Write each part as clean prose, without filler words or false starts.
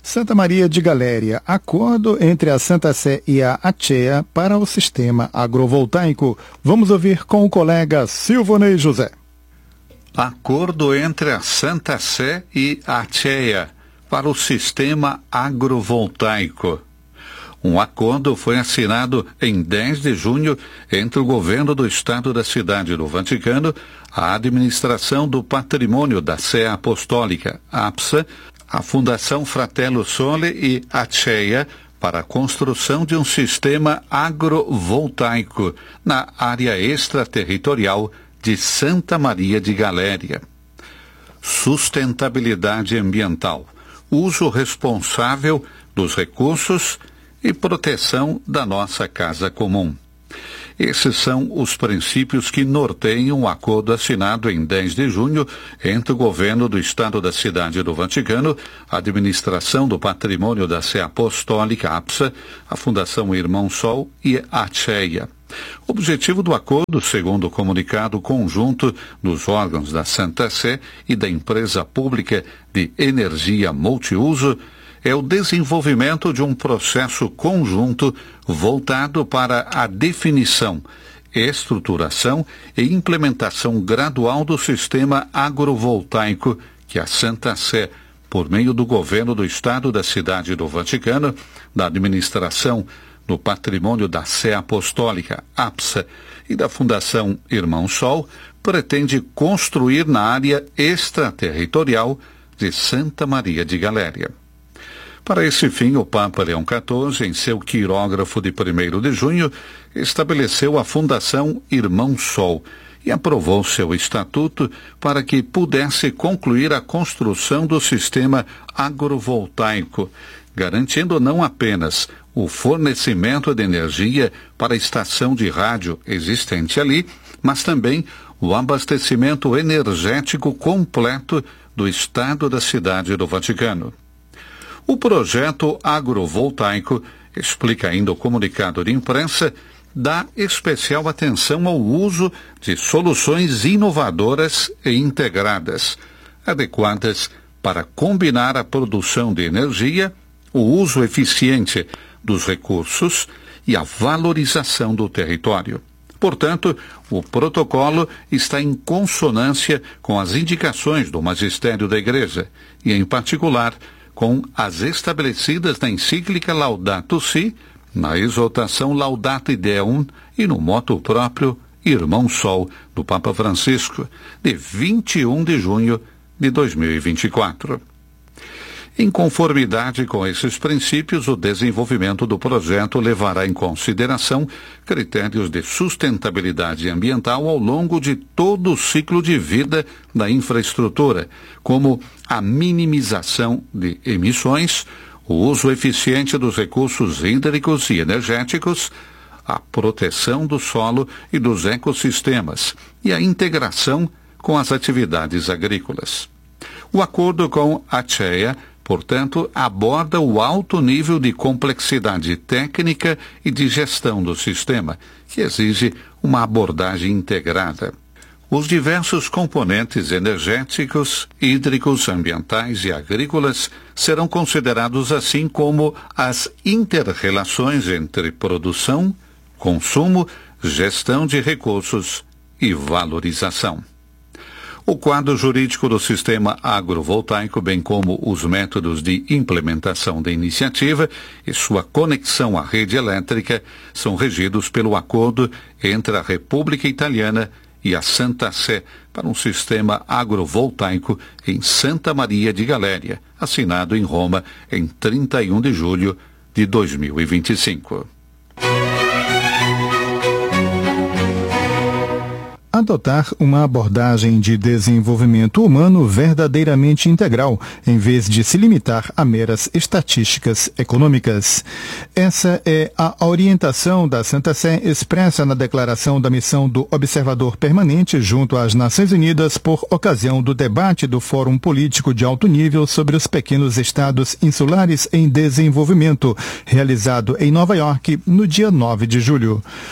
Santa Maria de Galéria, acordo entre a Santa Sé e a ACEA para o sistema agrovoltaico. Vamos ouvir com o colega Silvonei José. Acordo entre a Santa Sé e a ACEA para o sistema agrovoltaico. Um acordo foi assinado em 10 de junho entre o governo do Estado da Cidade do Vaticano, a administração do patrimônio da Sé Apostólica, APSA, a Fundação Fratello Sole e a ACEA para a construção de um sistema agrovoltaico na área extraterritorial de Santa Maria de Galéria. Sustentabilidade ambiental, uso responsável dos recursos e proteção da nossa casa comum. Esses são os princípios que norteiam o acordo assinado em 10 de junho entre o governo do Estado da Cidade do Vaticano, a administração do patrimônio da Sé Apostólica, APSA, a Fundação Irmão Sol e a ACEA. O objetivo do acordo, segundo o comunicado conjunto dos órgãos da Santa Sé e da Empresa Pública de Energia Multiuso, é o desenvolvimento de um processo conjunto voltado para a definição, estruturação e implementação gradual do sistema agrovoltaico que a Santa Sé, por meio do governo do Estado da Cidade do Vaticano, da administração do patrimônio da Sé Apostólica, APSA, e da Fundação Irmão Sol, pretende construir na área extraterritorial de Santa Maria de Galéria. Para esse fim, o Papa Leão XIV, em seu quirógrafo de 1º de junho, estabeleceu a Fundação Irmão Sol e aprovou seu estatuto para que pudesse concluir a construção do sistema agrovoltaico, garantindo não apenas o fornecimento de energia para a estação de rádio existente ali, mas também o abastecimento energético completo do Estado da Cidade do Vaticano. O projeto agrovoltaico, explica ainda o comunicado de imprensa, dá especial atenção ao uso de soluções inovadoras e integradas, adequadas para combinar a produção de energia, o uso eficiente dos recursos e a valorização do território. Portanto, o protocolo está em consonância com as indicações do magistério da Igreja e, em particular, com as estabelecidas na encíclica Laudato Si, na exortação Laudato Deum e no moto próprio Irmão Sol, do Papa Francisco, de 21 de junho de 2024. Em conformidade com esses princípios, o desenvolvimento do projeto levará em consideração critérios de sustentabilidade ambiental ao longo de todo o ciclo de vida da infraestrutura, como a minimização de emissões, o uso eficiente dos recursos hídricos e energéticos, a proteção do solo e dos ecossistemas e a integração com as atividades agrícolas. O acordo com a ACEA, portanto, aborda o alto nível de complexidade técnica e de gestão do sistema, que exige uma abordagem integrada. Os diversos componentes energéticos, hídricos, ambientais e agrícolas serão considerados assim como as inter-relações entre produção, consumo, gestão de recursos e valorização. O quadro jurídico do sistema agrovoltaico, bem como os métodos de implementação da iniciativa e sua conexão à rede elétrica, são regidos pelo acordo entre a República Italiana e a Santa Sé para um sistema agrovoltaico em Santa Maria de Galéria, assinado em Roma em 31 de julho de 2025. Adotar uma abordagem de desenvolvimento humano verdadeiramente integral, em vez de se limitar a meras estatísticas econômicas. Essa é a orientação da Santa Sé expressa na declaração da missão do Observador Permanente junto às Nações Unidas por ocasião do debate do Fórum Político de Alto Nível sobre os pequenos estados insulares em desenvolvimento, realizado em Nova York no dia 9 de julho.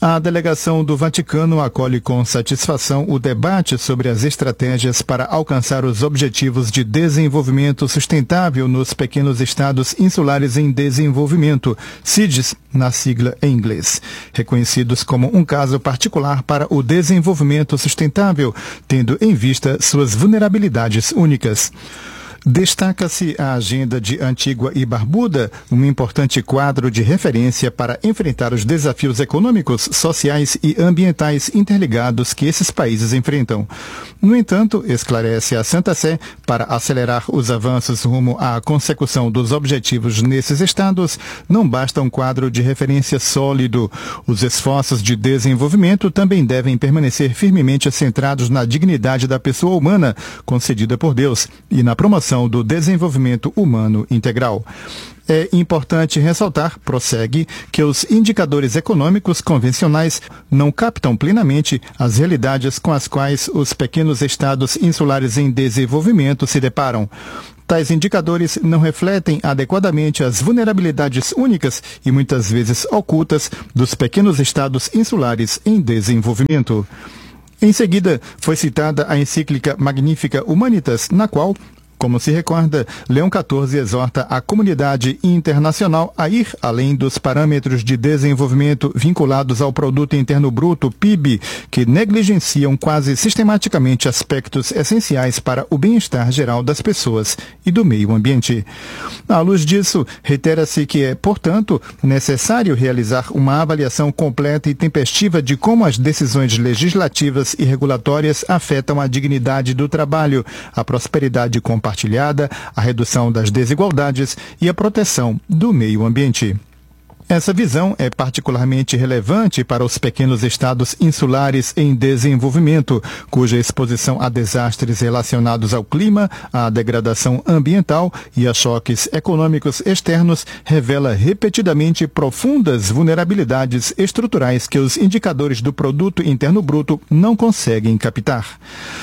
A delegação do Vaticano acolhe com satisfação o debate sobre as estratégias para alcançar os objetivos de desenvolvimento sustentável nos pequenos estados insulares em desenvolvimento, CIDES, na sigla em inglês, reconhecidos como um caso particular para o desenvolvimento sustentável, tendo em vista suas vulnerabilidades únicas. Destaca-se a agenda de Antigua e Barbuda, um importante quadro de referência para enfrentar os desafios econômicos, sociais e ambientais interligados que esses países enfrentam. No entanto, esclarece a Santa Sé, para acelerar os avanços rumo à consecução dos objetivos nesses estados, não basta um quadro de referência sólido. Os esforços de desenvolvimento também devem permanecer firmemente centrados na dignidade da pessoa humana, concedida por Deus, e na promoção do desenvolvimento humano integral. É importante ressaltar, prossegue, que os indicadores econômicos convencionais não captam plenamente as realidades com as quais os pequenos estados insulares em desenvolvimento se deparam. Tais indicadores não refletem adequadamente as vulnerabilidades únicas e muitas vezes ocultas dos pequenos estados insulares em desenvolvimento. Em seguida, foi citada a encíclica Magnificat Humanitas, na qual, como se recorda, Leão XIV exorta a comunidade internacional a ir além dos parâmetros de desenvolvimento vinculados ao Produto Interno Bruto, PIB, que negligenciam quase sistematicamente aspectos essenciais para o bem-estar geral das pessoas e do meio ambiente. À luz disso, reitera-se que é, portanto, necessário realizar uma avaliação completa e tempestiva de como as decisões legislativas e regulatórias afetam a dignidade do trabalho, a prosperidade compartilhada, a redução das desigualdades e a proteção do meio ambiente. Essa visão é particularmente relevante para os pequenos estados insulares em desenvolvimento, cuja exposição a desastres relacionados ao clima, à degradação ambiental e a choques econômicos externos revela repetidamente profundas vulnerabilidades estruturais que os indicadores do Produto Interno Bruto não conseguem captar.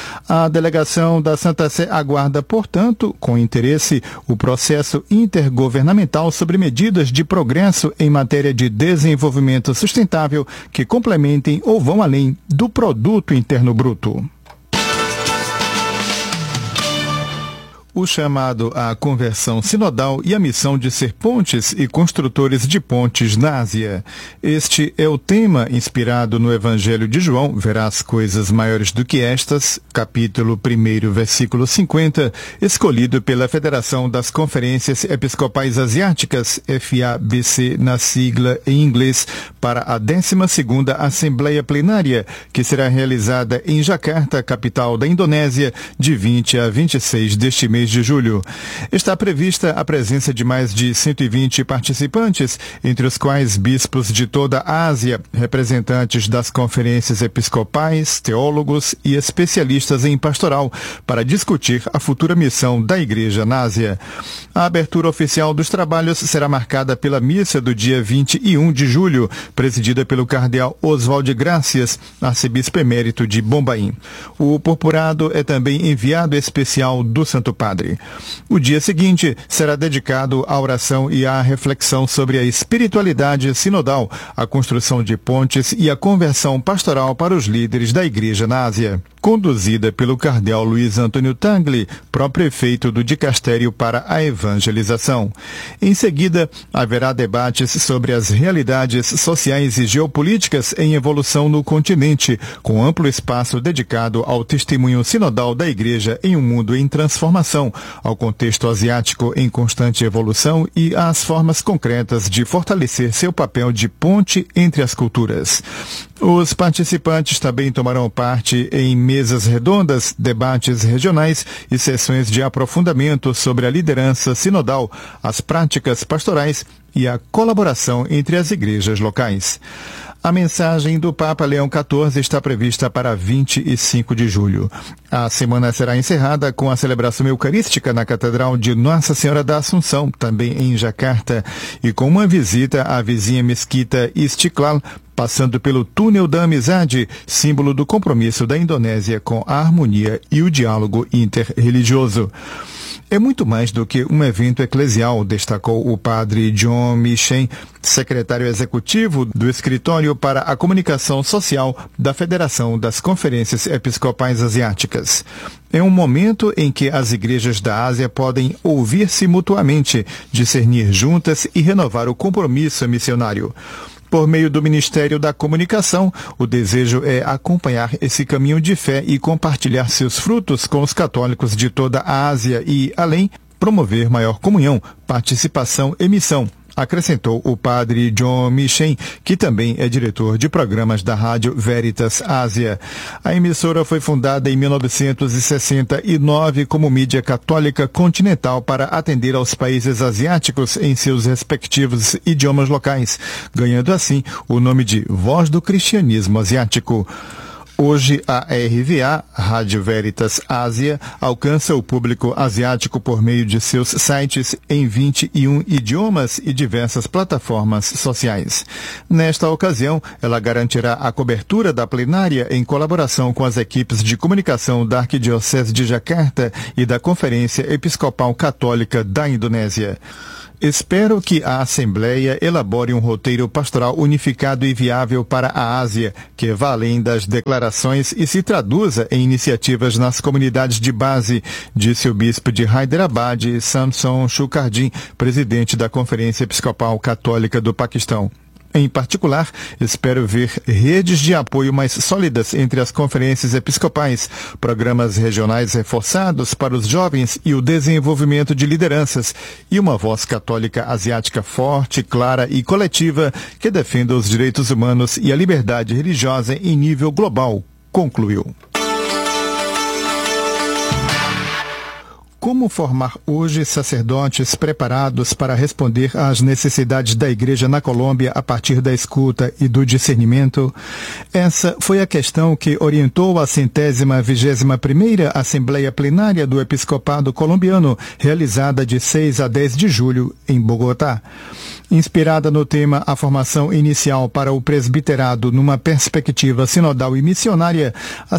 A delegação da Santa Sé aguarda, portanto, com interesse, o processo intergovernamental sobre medidas de progresso em matéria de desenvolvimento sustentável que complementem ou vão além do Produto Interno Bruto. O chamado à conversão sinodal e a missão de ser pontes e construtores de pontes na Ásia. Este é o tema inspirado no Evangelho de João, verás coisas maiores do que estas, capítulo 1, versículo 50, escolhido pela Federação das Conferências Episcopais Asiáticas, FABC na sigla em inglês, para a 12ª Assembleia Plenária, que será realizada em Jakarta, capital da Indonésia, de 20 a 26 deste mês de julho. Está prevista a presença de mais de 120 participantes, entre os quais bispos de toda a Ásia, representantes das conferências episcopais, teólogos e especialistas em pastoral, para discutir a futura missão da Igreja na Ásia. A abertura oficial dos trabalhos será marcada pela missa do dia 21 de julho, presidida pelo cardeal Oswald Gracias, arcebispo emérito de Bombaim. O purpurado é também enviado especial do Santo Padre. O dia seguinte será dedicado à oração e à reflexão sobre a espiritualidade sinodal, a construção de pontes e a conversão pastoral para os líderes da Igreja na Ásia, conduzida pelo cardeal Luiz Antônio Tangli, pró-prefeito do Dicastério para a Evangelização. Em seguida, haverá debates sobre as realidades sociais e geopolíticas em evolução no continente, com amplo espaço dedicado ao testemunho sinodal da Igreja em um mundo em transformação, ao contexto asiático em constante evolução e às formas concretas de fortalecer seu papel de ponte entre as culturas. Os participantes também tomarão parte em mesas redondas, debates regionais e sessões de aprofundamento sobre a liderança sinodal, as práticas pastorais e a colaboração entre as igrejas locais. A mensagem do Papa Leão XIV está prevista para 25 de julho. A semana será encerrada com a celebração eucarística na Catedral de Nossa Senhora da Assunção, também em Jakarta, e com uma visita à vizinha mesquita Istiqlal, passando pelo Túnel da Amizade, símbolo do compromisso da Indonésia com a harmonia e o diálogo interreligioso. é muito mais do que um evento eclesial, destacou o padre John Michen, secretário executivo do Escritório para a Comunicação Social da Federação das Conferências Episcopais Asiáticas. É um momento em que as igrejas da Ásia podem ouvir-se mutuamente, discernir juntas e renovar o compromisso missionário. Por meio do Ministério da Comunicação, o desejo é acompanhar esse caminho de fé e compartilhar seus frutos com os católicos de toda a Ásia e, além, promover maior comunhão, participação e missão, acrescentou o padre John Michen, que também é diretor de programas da Rádio Veritas Ásia. A emissora foi fundada em 1969 como mídia católica continental para atender aos países asiáticos em seus respectivos idiomas locais, ganhando assim o nome de Voz do Cristianismo Asiático. Hoje, a RVA, Rádio Veritas Ásia, alcança o público asiático por meio de seus sites em 21 idiomas e diversas plataformas sociais. Nesta ocasião, ela garantirá a cobertura da plenária em colaboração com as equipes de comunicação da Arquidiocese de Jakarta e da Conferência Episcopal Católica da Indonésia. Espero que a Assembleia elabore um roteiro pastoral unificado e viável para a Ásia, que vá além das declarações e se traduza em iniciativas nas comunidades de base, disse o bispo de Hyderabad, Samson Shukardin, presidente da Conferência Episcopal Católica do Paquistão. Em particular, espero ver redes de apoio mais sólidas entre as conferências episcopais, programas regionais reforçados para os jovens e o desenvolvimento de lideranças, e uma voz católica asiática forte, clara e coletiva que defenda os direitos humanos e a liberdade religiosa em nível global, concluiu. Como formar hoje sacerdotes preparados para responder às necessidades da Igreja na Colômbia a partir da escuta e do discernimento? Essa foi a questão que orientou a 121ª Assembleia Plenária do Episcopado Colombiano, realizada de 6 a 10 de julho, em Bogotá. Inspirada no tema A Formação Inicial para o Presbiterado numa Perspectiva Sinodal e Missionária, a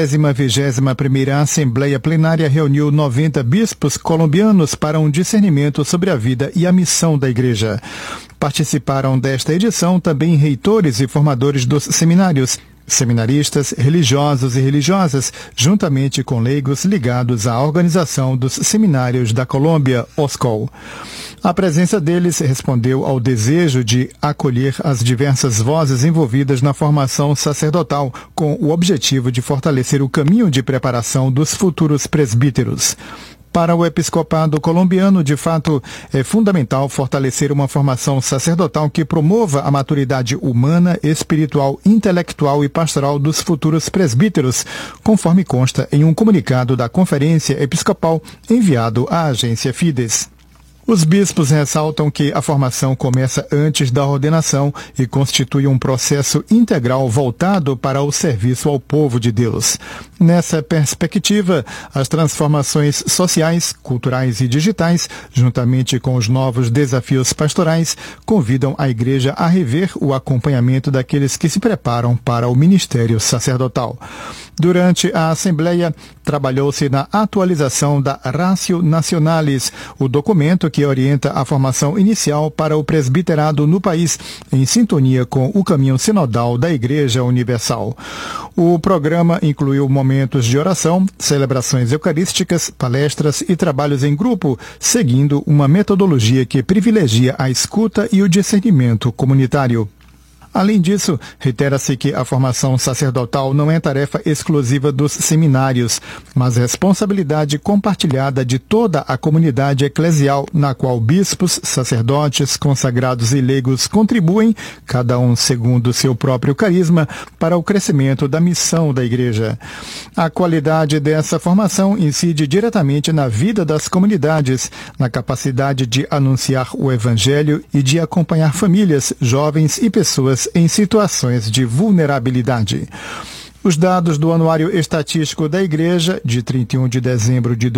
121ª Assembleia Plenária reuniu 90 bispos colombianos para um discernimento sobre a vida e a missão da Igreja. Participaram desta edição também reitores e formadores dos seminários, seminaristas, religiosos e religiosas, juntamente com leigos ligados à organização dos seminários da Colômbia, OSCOL. A presença deles respondeu ao desejo de acolher as diversas vozes envolvidas na formação sacerdotal, com o objetivo de fortalecer o caminho de preparação dos futuros presbíteros. Para o episcopado colombiano, de fato, é fundamental fortalecer uma formação sacerdotal que promova a maturidade humana, espiritual, intelectual e pastoral dos futuros presbíteros, conforme consta em um comunicado da Conferência Episcopal enviado à agência Fides. Os bispos ressaltam que a formação começa antes da ordenação e constitui um processo integral voltado para o serviço ao povo de Deus. Nessa perspectiva, as transformações sociais, culturais e digitais, juntamente com os novos desafios pastorais, convidam a Igreja a rever o acompanhamento daqueles que se preparam para o ministério sacerdotal. Durante a Assembleia, trabalhou-se na atualização da Ratio Nationalis, o documento que orienta a formação inicial para o presbiterado no país, em sintonia com o caminho sinodal da Igreja Universal. O programa incluiu momentos de oração, celebrações eucarísticas, palestras e trabalhos em grupo, seguindo uma metodologia que privilegia a escuta e o discernimento comunitário. Além disso, reitera-se que a formação sacerdotal não é tarefa exclusiva dos seminários, mas responsabilidade compartilhada de toda a comunidade eclesial, na qual bispos, sacerdotes, consagrados e leigos contribuem, cada um segundo seu próprio carisma, para o crescimento da missão da Igreja. A qualidade dessa formação incide diretamente na vida das comunidades, na capacidade de anunciar o Evangelho e de acompanhar famílias, jovens e pessoas em situações de vulnerabilidade. Os dados do Anuário Estatístico da Igreja, de 31 de dezembro de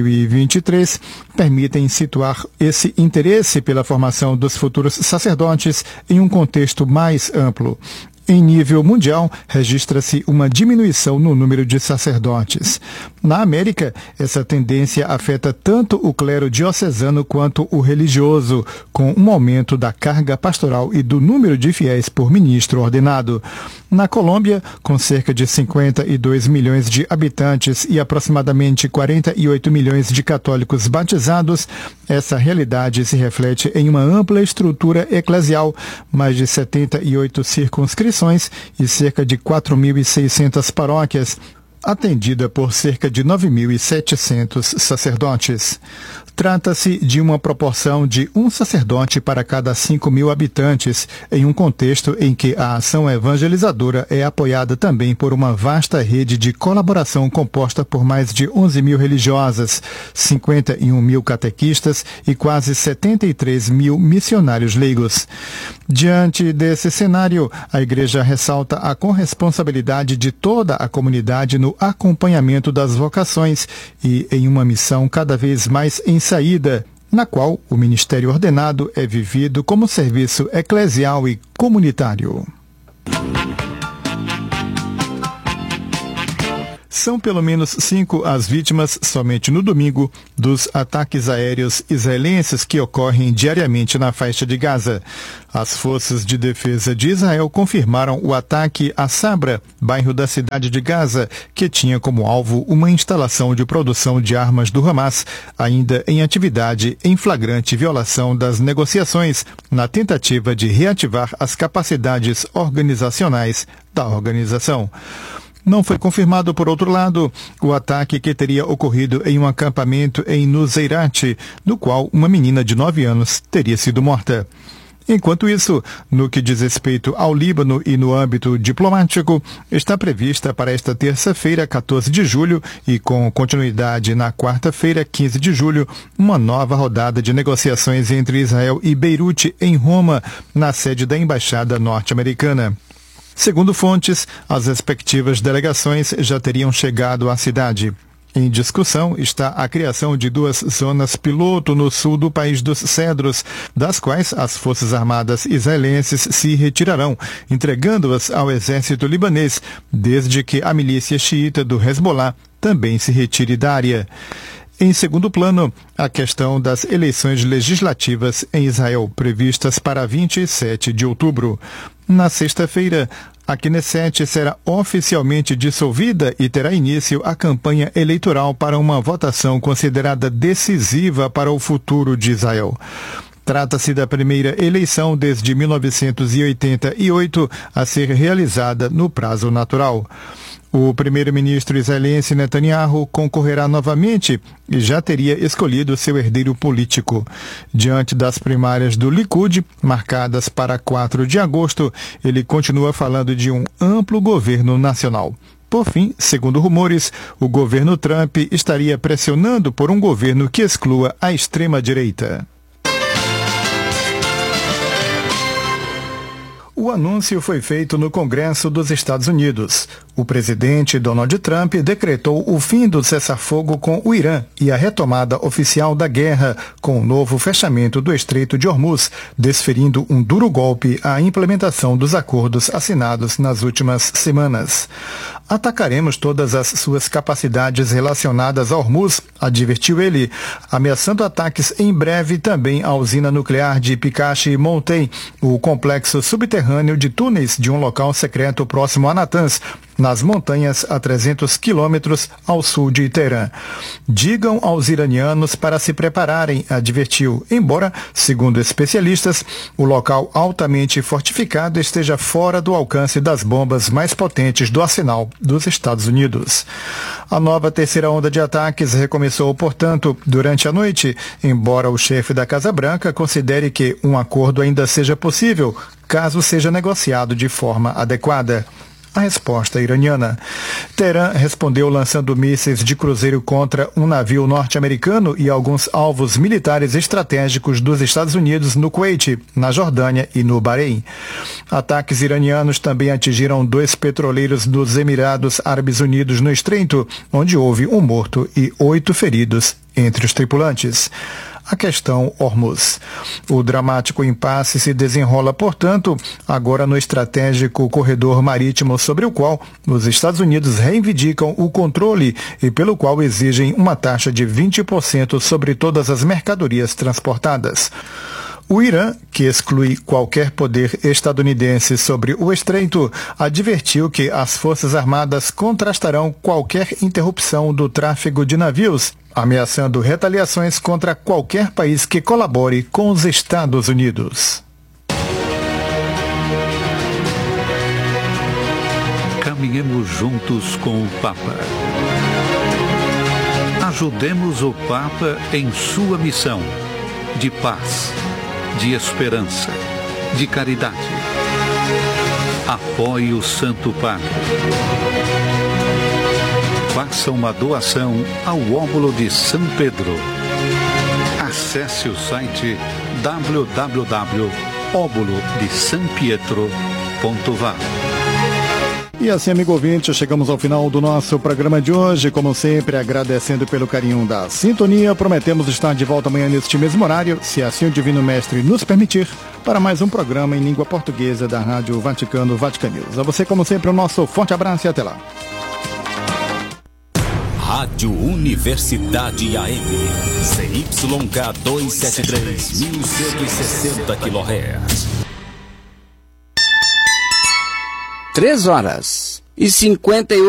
2023, permitem situar esse interesse pela formação dos futuros sacerdotes em um contexto mais amplo. Em nível mundial, registra-se uma diminuição no número de sacerdotes. Na América, essa tendência afeta tanto o clero diocesano quanto o religioso, com um aumento da carga pastoral e do número de fiéis por ministro ordenado. Na Colômbia, com cerca de 52 milhões de habitantes e aproximadamente 48 milhões de católicos batizados, essa realidade se reflete em uma ampla estrutura eclesial, mais de 78 circunscrições e cerca de 4.600 paróquias, atendida por cerca de 9.700 sacerdotes. Trata-se de uma proporção de um sacerdote para cada 5.000 habitantes, em um contexto em que a ação evangelizadora é apoiada também por uma vasta rede de colaboração composta por mais de 11.000 religiosas, 51.000 catequistas e quase 73.000 missionários leigos. Diante desse cenário, a Igreja ressalta a corresponsabilidade de toda a comunidade no acompanhamento das vocações e em uma missão cada vez mais em saída, na qual o ministério ordenado é vivido como serviço eclesial e comunitário. São pelo menos 5 as vítimas, somente no domingo, dos ataques aéreos israelenses que ocorrem diariamente na faixa de Gaza. As forças de defesa de Israel confirmaram o ataque a Sabra, bairro da cidade de Gaza, que tinha como alvo uma instalação de produção de armas do Hamas, ainda em atividade em flagrante violação das negociações, na tentativa de reativar as capacidades organizacionais da organização. Não foi confirmado, por outro lado, o ataque que teria ocorrido em um acampamento em Nuseirat, no qual uma menina de 9 anos teria sido morta. Enquanto isso, no que diz respeito ao Líbano e no âmbito diplomático, está prevista para esta terça-feira, 14 de julho, e com continuidade na quarta-feira, 15 de julho, uma nova rodada de negociações entre Israel e Beirute, em Roma, na sede da Embaixada norte-americana. Segundo fontes, as respectivas delegações já teriam chegado à cidade. Em discussão está a criação de 2 zonas piloto no sul do país dos Cedros, das quais as Forças Armadas israelenses se retirarão, entregando-as ao exército libanês, desde que a milícia xiita do Hezbollah também se retire da área. Em segundo plano, a questão das eleições legislativas em Israel, previstas para 27 de outubro. Na sexta-feira, a Knesset será oficialmente dissolvida e terá início a campanha eleitoral para uma votação considerada decisiva para o futuro de Israel. Trata-se da primeira eleição desde 1988 a ser realizada no prazo natural. O primeiro-ministro israelense Netanyahu concorrerá novamente e já teria escolhido seu herdeiro político. Diante das primárias do Likud, marcadas para 4 de agosto, ele continua falando de um amplo governo nacional. Por fim, segundo rumores, o governo Trump estaria pressionando por um governo que exclua a extrema-direita. O anúncio foi feito no Congresso dos Estados Unidos. O presidente Donald Trump decretou o fim do cessar-fogo com o Irã e a retomada oficial da guerra, com o novo fechamento do Estreito de Hormuz, desferindo um duro golpe à implementação dos acordos assinados nas últimas semanas. Atacaremos todas as suas capacidades relacionadas a Hormuz, advertiu ele, ameaçando ataques em breve também à usina nuclear de Picache Montey, o complexo subterrâneo de túneis de um local secreto próximo a Natanz, nas montanhas a 300 quilômetros ao sul de Teherã. Digam aos iranianos para se prepararem, advertiu, embora, segundo especialistas, o local altamente fortificado esteja fora do alcance das bombas mais potentes do arsenal dos Estados Unidos. A nova terceira onda de ataques recomeçou, portanto, durante a noite, embora o chefe da Casa Branca considere que um acordo ainda seja possível, caso seja negociado de forma adequada. A resposta iraniana. Teherã respondeu lançando mísseis de cruzeiro contra um navio norte-americano e alguns alvos militares estratégicos dos Estados Unidos no Kuwait, na Jordânia e no Bahrein. Ataques iranianos também atingiram 2 petroleiros dos Emirados Árabes Unidos no Estreito, onde houve um morto e 8 feridos entre os tripulantes. a questão Hormuz. O dramático impasse se desenrola, portanto, agora no estratégico corredor marítimo sobre o qual os Estados Unidos reivindicam o controle e pelo qual exigem uma taxa de 20% sobre todas as mercadorias transportadas. O Irã, que exclui qualquer poder estadunidense sobre o estreito, advertiu que as Forças Armadas contrastarão qualquer interrupção do tráfego de navios, ameaçando retaliações contra qualquer país que colabore com os Estados Unidos. Caminhemos juntos com o Papa. Ajudemos o Papa em sua missão de paz, de esperança, de caridade. Apoie o Santo Padre. Faça uma doação ao Óbolo de São Pedro. Acesse o site www.obolodesampietro.va. E assim, amigo ouvinte, chegamos ao final do nosso programa de hoje. Como sempre, agradecendo pelo carinho da sintonia. Prometemos estar de volta amanhã neste mesmo horário, se assim o Divino Mestre nos permitir, para mais um programa em língua portuguesa da Rádio Vaticano, Vatican News. A você, como sempre, o nosso forte abraço e até lá. Rádio Universidade AM, CYK 273, 1160 kHz. 3h58